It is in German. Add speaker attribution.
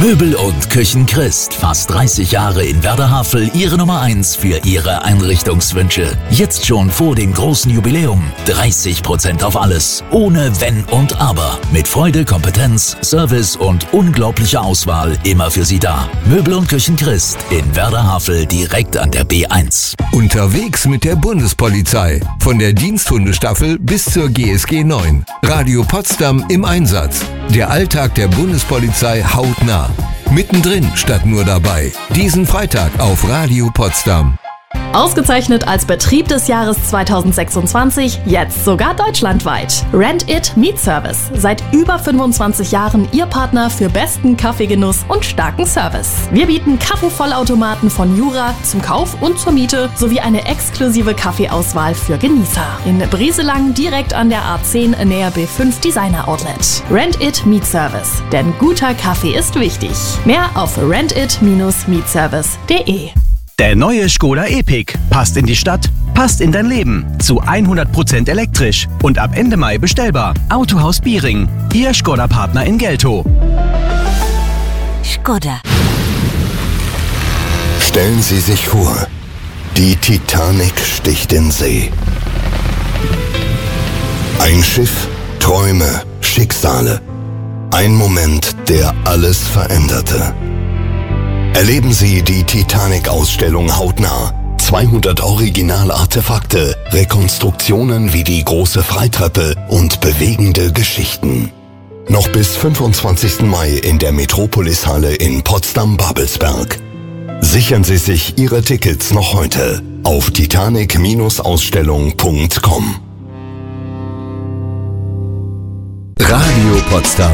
Speaker 1: Möbel und Küchen Christ. Fast 30 Jahre in Werder-Havel, Ihre Nummer 1 für Ihre Einrichtungswünsche. Jetzt schon vor dem großen Jubiläum. 30% auf alles. Ohne Wenn und Aber. Mit Freude, Kompetenz, Service und unglaublicher Auswahl immer für Sie da. Möbel und Küchen Christ in Werder-Havel direkt an der B1.
Speaker 2: Unterwegs mit der Bundespolizei. Von der Diensthundestaffel bis zur GSG 9. Radio Potsdam im Einsatz. Der Alltag der Bundespolizei hautnah. Mittendrin statt nur dabei. Diesen Freitag auf Radio Potsdam.
Speaker 3: Ausgezeichnet als Betrieb des Jahres 2026, jetzt sogar deutschlandweit. Rent It Meat Service. Seit über 25 Jahren Ihr Partner für besten Kaffeegenuss und starken Service. Wir bieten Kaffeevollautomaten von Jura zum Kauf und zur Miete sowie eine exklusive Kaffeeauswahl für Genießer. In Brieselang direkt an der A10 näher B5 Designer Outlet. Rent It Meat Service. Denn guter Kaffee ist wichtig. Mehr auf rentit-meatservice.de.
Speaker 4: Der neue Škoda Epiq passt in die Stadt, passt in dein Leben. Zu 100% elektrisch und ab Ende Mai bestellbar. Autohaus Biering, Ihr Škoda-Partner in Geltow.
Speaker 5: Škoda.
Speaker 6: Stellen Sie sich vor, die Titanic sticht in See. Ein Schiff, Träume, Schicksale. Ein Moment, der alles veränderte. Erleben Sie die Titanic-Ausstellung hautnah. 200 Original-Artefakte, Rekonstruktionen wie die große Freitreppe und bewegende Geschichten. Noch bis 25. Mai in der Metropolis-Halle in Potsdam-Babelsberg. Sichern Sie sich Ihre Tickets noch heute auf titanic-ausstellung.com.
Speaker 2: Radio Potsdam.